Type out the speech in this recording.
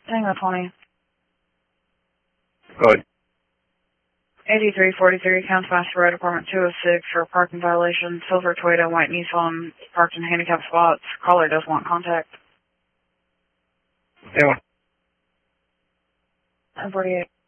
Tango 20. Go ahead. 8343 County Master Road, Apartment 206 for a parking violation. Silver Toyota, white Nissan, parked in handicapped spots. Caller does want contact. Tango. 1048.